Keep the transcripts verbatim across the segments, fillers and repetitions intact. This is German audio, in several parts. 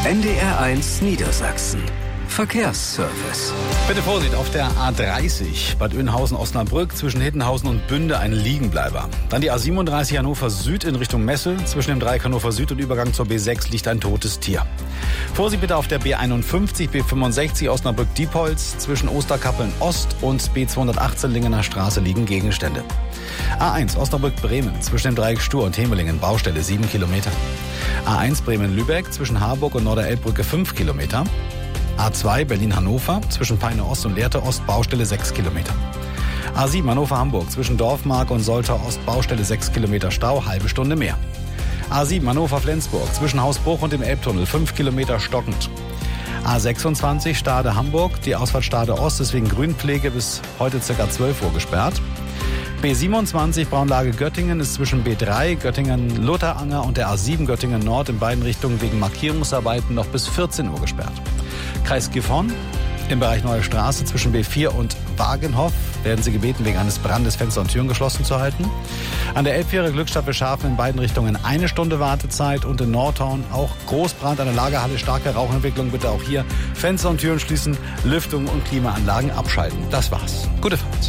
N D R eins Niedersachsen. Verkehrsservice. Bitte Vorsicht auf der A dreißig, Bad Oeynhausen-Osnabrück, zwischen Hittenhausen und Bünde ein Liegenbleiber. Dann die A siebenunddreißig Hannover Süd in Richtung Messel. Zwischen dem Dreieck Hannover Süd und Übergang zur B sechs liegt ein totes Tier. Vorsicht bitte auf der B einundfünfzig, B fünfundsechzig Osnabrück-Diepholz. Zwischen Osterkappeln Ost und B zweihundertachtzehn Lingener Straße liegen Gegenstände. A eins Osnabrück-Bremen, zwischen dem Dreieck Stur und Hemelingen, Baustelle sieben Kilometer. A eins Bremen-Lübeck, zwischen Harburg und Norderelbbrücke fünf Kilometer. A zwei Berlin-Hannover, zwischen Peine Ost und Lehrte Ost, Baustelle sechs Kilometer. A sieben Hannover-Hamburg, zwischen Dorfmark und Soltau Ost, Baustelle sechs Kilometer Stau, halbe Stunde mehr. A sieben Hannover-Flensburg, zwischen Hausbruch und dem Elbtunnel, fünf Kilometer stockend. A sechsundzwanzig Stade-Hamburg, die Ausfahrt Stade Ost ist wegen Grünpflege bis heute ca. zwölf Uhr gesperrt. B siebenundzwanzig Braunlage Göttingen ist zwischen B drei Göttingen-Lutheranger und der A sieben Göttingen Nord in beiden Richtungen wegen Markierungsarbeiten noch bis vierzehn Uhr gesperrt. Kreis Gifhorn im Bereich Neue Straße zwischen B vier und Wagenhof werden Sie gebeten, wegen eines Brandes Fenster und Türen geschlossen zu halten. An der Elbfähre Glückstadt Beschafen in beiden Richtungen eine Stunde Wartezeit und in Nordhorn auch Großbrand an der Lagerhalle, starke Rauchentwicklung. Bitte auch hier Fenster und Türen schließen, Lüftung und Klimaanlagen abschalten. Das war's. Gute Fahrt.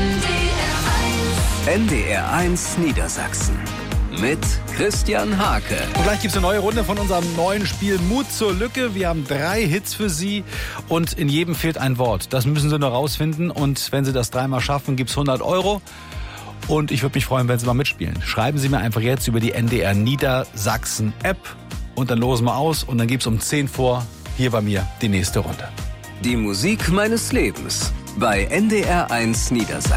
N D R eins Niedersachsen mit Christian Hake. Und gleich gibt es eine neue Runde von unserem neuen Spiel Mut zur Lücke. Wir haben drei Hits für Sie und in jedem fehlt ein Wort. Das müssen Sie nur rausfinden und wenn Sie das dreimal schaffen, gibt es hundert Euro. Und ich würde mich freuen, wenn Sie mal mitspielen. Schreiben Sie mir einfach jetzt über die N D R Niedersachsen App und dann losen wir aus und dann gibt es um zehn vor hier bei mir die nächste Runde. Die Musik meines Lebens bei N D R eins Niedersachsen.